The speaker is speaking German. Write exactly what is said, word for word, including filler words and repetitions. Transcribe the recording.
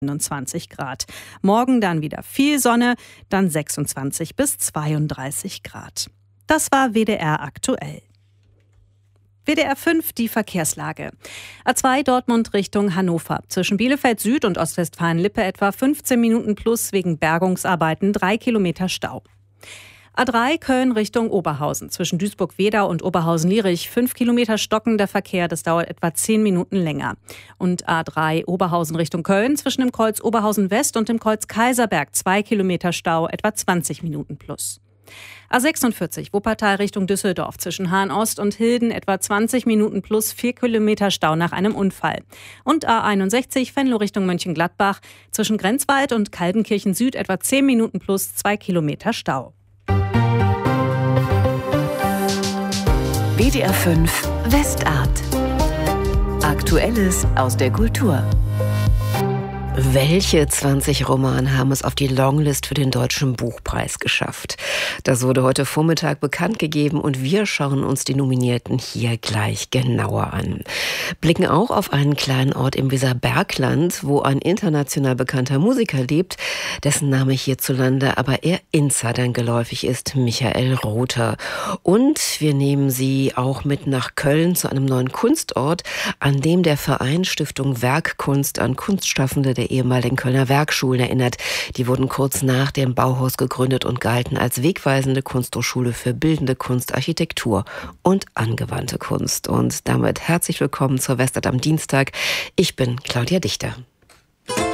einundzwanzig Grad. Morgen dann wieder viel Sonne, dann sechsundzwanzig bis zweiunddreißig Grad. Das war W D R aktuell. W D R fünf, die Verkehrslage. A zwei Dortmund Richtung Hannover. Zwischen Bielefeld Süd und Ostwestfalen-Lippe etwa fünfzehn Minuten plus wegen Bergungsarbeiten, drei Kilometer Stau. A drei Köln Richtung Oberhausen. Zwischen Duisburg-Wedau und Oberhausen-Lierich fünf Kilometer stockender Verkehr, das dauert etwa zehn Minuten länger. Und A drei Oberhausen Richtung Köln zwischen dem Kreuz Oberhausen-West und dem Kreuz Kaiserberg zwei Kilometer Stau, etwa zwanzig Minuten plus. A sechsundvierzig Wuppertal Richtung Düsseldorf zwischen Hahn-Ost und Hilden etwa zwanzig Minuten plus vier Kilometer Stau nach einem Unfall. Und A einundsechzig Venlo Richtung Mönchengladbach zwischen Grenzwald und Kalbenkirchen Süd etwa zehn Minuten plus zwei Kilometer Stau. W D R fünf Westart. Aktuelles aus der Kultur. Welche zwanzig Romane haben es auf die Longlist für den Deutschen Buchpreis geschafft? Das wurde heute Vormittag bekannt gegeben und wir schauen uns die Nominierten hier gleich genauer an. Blicken auch auf einen kleinen Ort im Weserbergland, wo ein international bekannter Musiker lebt, dessen Name hierzulande aber eher Insidern geläufig ist, Michael Rother. Und wir nehmen Sie auch mit nach Köln zu einem neuen Kunstort, an dem der Verein Stiftung Werkkunst an Kunstschaffende der ehemaligen Kölner Werkschulen erinnert. Die wurden kurz nach dem Bauhaus gegründet und galten als wegweisende Kunsthochschule für bildende Kunst, Architektur und angewandte Kunst. Und damit herzlich willkommen zur Westart am Dienstag. Ich bin Claudia Dichter.